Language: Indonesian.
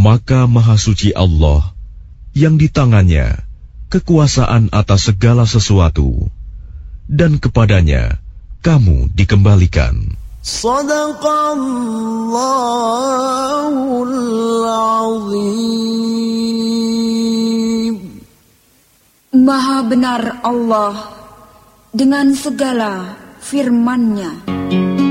Maka Maha Suci Allah yang di tangannya kekuasaan atas segala sesuatu, dan kepadanya kamu dikembalikan. Shadaqallahul azim. Maha benar Allah dengan segala firman-Nya.